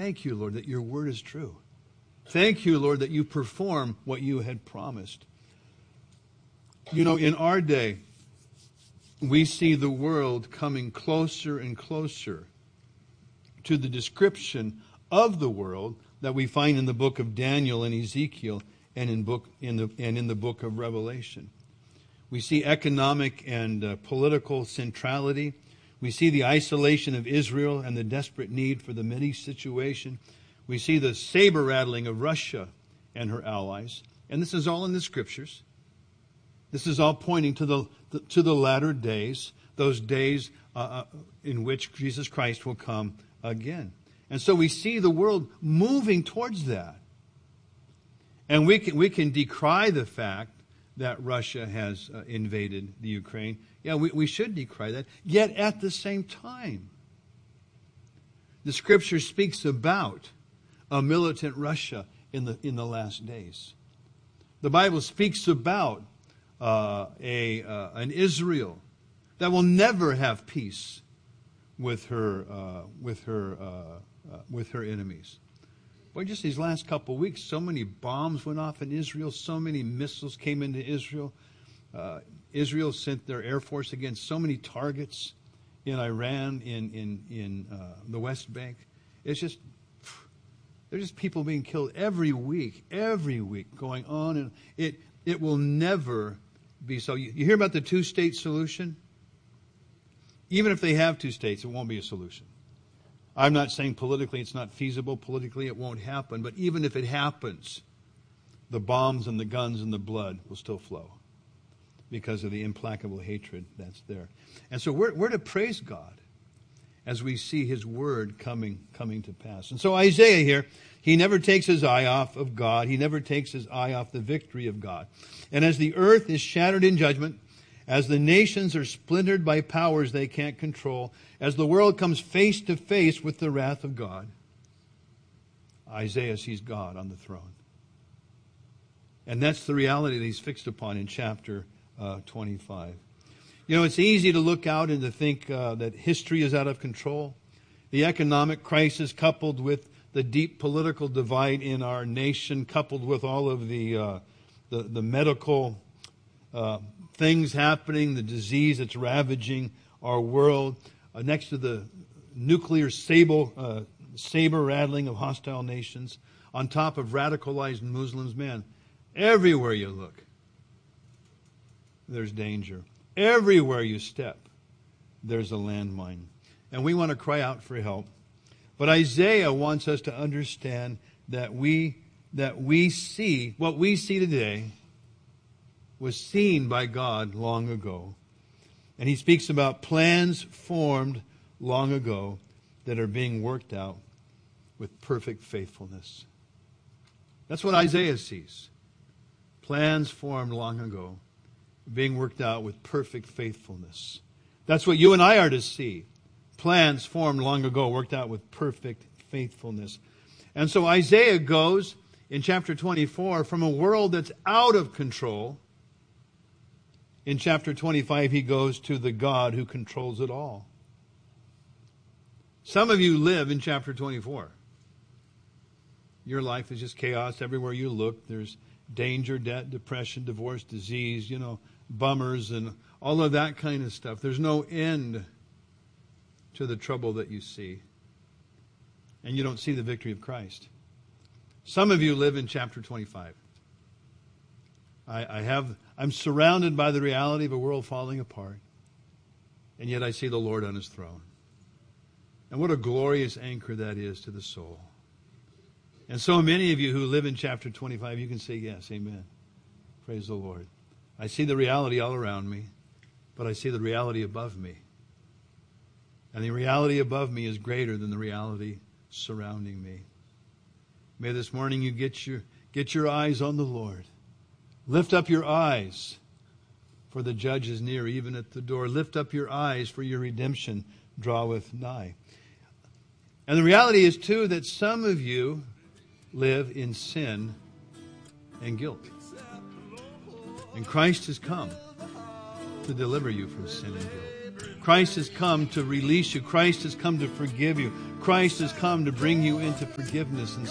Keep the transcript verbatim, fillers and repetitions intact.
thank you, Lord, that your word is true. Thank you, Lord, that you perform what you had promised. You know, in our day, we see the world coming closer and closer to the description of the world that we find in the book of Daniel and Ezekiel and in book in the and in the book of Revelation. We see economic and uh, political centrality. We see the isolation of Israel and the desperate need for the Mideast situation. We see the saber rattling of Russia and her allies. And this is all in the scriptures. This is all pointing to the, the to the latter days, those days uh, in which Jesus Christ will come again. And so we see the world moving towards that. And we can we can decry the fact that Russia has uh, invaded the Ukraine. Yeah, we, we should decry that. Yet at the same time, the Scripture speaks about a militant Russia in the in the last days. The Bible speaks about uh, a uh, an Israel that will never have peace with her uh, with her uh, uh, with her enemies. Boy, just these last couple of weeks, so many bombs went off in Israel. So many missiles came into Israel. Uh, Israel sent their air force against so many targets in Iran, in in in uh, the West Bank. It's just there's just people being killed every week, every week, going on, and it it will never be so. You, you hear about the two-state solution? Even if they have two states, it won't be a solution. I'm not saying politically it's not feasible. Politically it won't happen. But even if it happens, the bombs and the guns and the blood will still flow because of the implacable hatred that's there. And so we're, we're to praise God as we see his word coming, coming to pass. And so Isaiah here, he never takes his eye off of God. He never takes his eye off the victory of God. And as the earth is shattered in judgment, as the nations are splintered by powers they can't control, as the world comes face to face with the wrath of God, Isaiah sees God on the throne. And that's the reality that he's fixed upon in chapter uh, twenty-five. You know, it's easy to look out and to think uh, that history is out of control. The economic crisis coupled with the deep political divide in our nation, coupled with all of the uh, the, the medical uh, things happening, the disease that's ravaging our world, uh, next to the nuclear saber, uh, saber rattling of hostile nations, on top of radicalized Muslims, man, everywhere you look, there's danger. Everywhere you step, there's a landmine. And we want to cry out for help. But Isaiah wants us to understand that we that we see, what we see today was seen by God long ago. And he speaks about plans formed long ago that are being worked out with perfect faithfulness. That's what Isaiah sees. Plans formed long ago being worked out with perfect faithfulness. That's what you and I are to see. Plans formed long ago worked out with perfect faithfulness. And so Isaiah goes in chapter twenty-four from a world that's out of control. In chapter twenty-five, he goes to the God who controls it all. Some of you live in chapter twenty-four. Your life is just chaos everywhere you look. There's danger, debt, depression, divorce, disease, you know, bummers and all of that kind of stuff. There's no end to the trouble that you see. And you don't see the victory of Christ. Some of you live in chapter twenty-five. I, I have, I'm surrounded by the reality of a world falling apart. And yet I see the Lord on his throne. And what a glorious anchor that is to the soul. And so many of you who live in chapter twenty-five, you can say yes, amen. Praise the Lord. I see the reality all around me, but I see the reality above me. And the reality above me is greater than the reality surrounding me. May this morning you get your, get your eyes on the Lord. Lift up your eyes, for the judge is near, even at the door. Lift up your eyes, for your redemption draweth nigh. And the reality is, too, that some of you live in sin and guilt. And Christ has come to deliver you from sin and guilt. Christ has come to release you. Christ has come to forgive you. Christ has come to bring you into forgiveness and